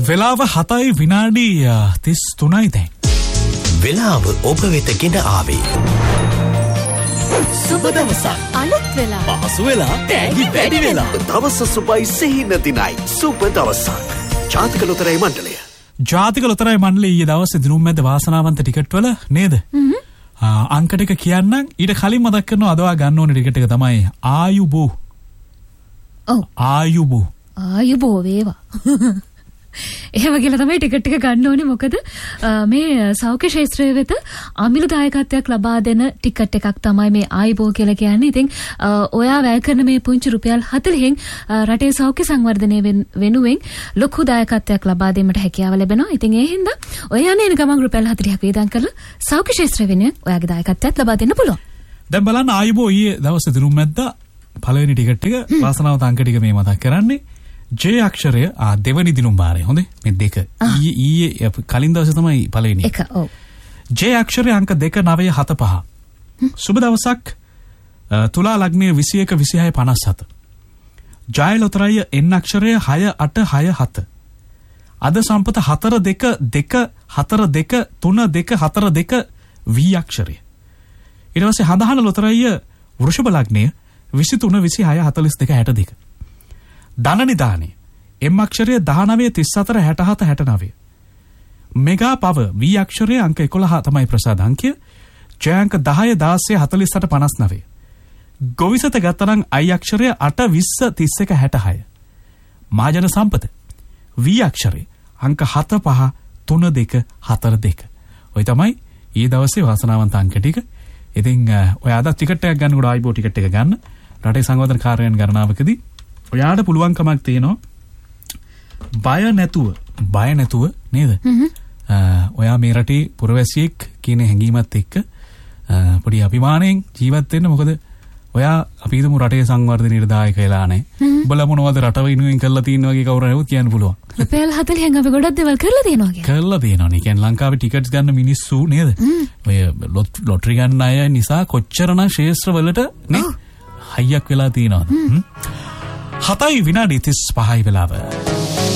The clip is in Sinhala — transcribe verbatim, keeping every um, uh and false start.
වෙලාව හතයි විනාඩි තිස් තුනයි දැන්. වෙලාව ඔබ වෙත ගෙන ආවේ. සුබ දවසක්. අලුත් වෙලා. පහසු වෙලා. තෑගි වැඩි වෙලා. දවස සුබයි සිහින දිනයි. සුබ දවසක්. ජාතික ලොතරැයි මණ්ඩලය. ජාතික ලොතරැයි මණ්ඩලය ඊයේ දවසේ දිනුම් මැද වාසනාවන්ත ටිකට් වල නේද? අංක ටික කියන්නම්. ඊට කලින් මතක් කරනවා අදවා ගන්න ඕනේ ටිකට් එක තමයි ආයුබෝ. ඔව්. ආයුබෝ. ආයුබෝ වේවා. එහෙම කියලා තමයි ටිකට් එක ගන්න ඕනේ. මොකද මේ සෞඛ්‍ය ශාස්ත්‍රය වෙත අමිල දායකත්වයක් ලබා දෙන ටිකට් එකක් තමයි මේ ආයුබෝ කියලා කියන්නේ. ඉතින් ඔයා වැය කරන මේ පුංචි රුපියල් හතළිහෙන් රටේ සෞඛ්‍ය සංවර්ධනය වෙනුවෙන් ලොකු දායකත්වයක් ලබා දීමට හැකියාව ලැබෙනවා. ඉතින් ඒ හින්දා ඔයා යන්නේ ගමන් රුපියල් හතළිහක් වේදම් කරලා සෞඛ්‍ය ශාස්ත්‍රය වෙනුවෙන් ඔයාගේ දායකත්වයක් ලබා දෙන්න පුළුවන්. දැන් බලන්න ආයුබෝ ඊයේ දවසේ දිනුම් මැද්දා පළවෙනි ටිකට් එක වාසනාවන්ත අංක ටික මේ මතක් කරන්නේ. ජේ අක්ෂරය ආ දෙවනි දිනුම් බාරේ හොඳේ මේ දෙක ඊයේ ඊයේ කලින් දවසේ තමයි පළවෙනි එක. ඔව්. ජේ අක්ෂරය අංක දෙක නවය හත පහ. සුබ දවසක්. තුලා ලග්නයේ විසි එක විසි හය පනස් හත. ජය ලොතරැයි එන් අක්ෂරය හය අට හය හත. අද සම්පත හතර දෙක දෙක හතර දෙක තුන දෙක හතර දෙක වී අක්ෂරය. ඊට පස්සේ හඳහන ලොතරැයි වෘෂභ ලග්නය විසි තුන විසි හය හතළිස් දෙක හැට දෙක. ධන නිදානේ එම් අක්ෂරය දහනවය තිස් හතර හැට හත හැට නවය. මෙගා පව වී අක්ෂරය අංක එකොළහ තමයි ප්‍රසාද අංකය. ජය අංක දහය දාසය හතළිස් අට පනස් නවය. ගොවිසත ගත්තනම් අයි අක්ෂරය අට විස්ස තිස් එක හැට හය. මාජන සම්පත වී අක්ෂරය අංක හත පහ තුන දෙක හතර දෙක. ඔය තමයි ඊ දවසේ වාසනාවන්ත අංක ටික. ඉතින් ඔය අද ටිකට් එකක් ගන්නකොට ආයිබෝ ටිකට් එක ගන්න. රටේ සංවර්ධන කාර්යයන් ගණනාවකදී ඔයාට පුළුවන්කමක් තියෙනවා බය නැතුව බය නැතුව නේද? ඔයා මේ රටේ පුරවැසියෙක් කියන හැඟීමත් එක්ක පොඩි අභිමානයෙන් ජීවත් වෙන්න. මොකද ඔයා අපි හිතමු රටේ සංවර්ධනයේ දායක වෙලා නැහැ. උඹලා මොනවද රට වෙනුවෙන් කරලා තියෙනවා වගේ කවුරු හරි කියන්න පුළුවන්. රුපියල් හතළිහෙන් අපි ගොඩක් දේවල් කරලා තියෙනවා කියන්නේ. කරලා තියෙනවනේ. කියන්නේ ලංකාවේ ටිකට්ස් ගන්න මිනිස්සු නේද? ඔය ලොටරි ගන්න අය නිසා කොච්චරනම් ශේෂ්ත්‍රවලට නේ හයියක් වෙලා තියෙනවද? හතයි විනාඩි තිස් පහයි වෙලාව.